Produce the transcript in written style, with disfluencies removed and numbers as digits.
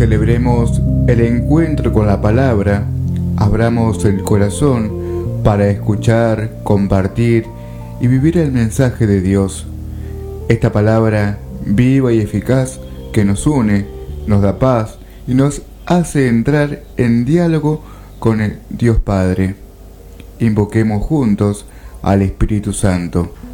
Celebremos el encuentro con la palabra, abramos el corazón para escuchar, compartir y vivir el mensaje de Dios. Esta palabra viva y eficaz que nos une, nos da paz y nos hace entrar en diálogo con el Dios Padre. Invoquemos juntos al Espíritu Santo.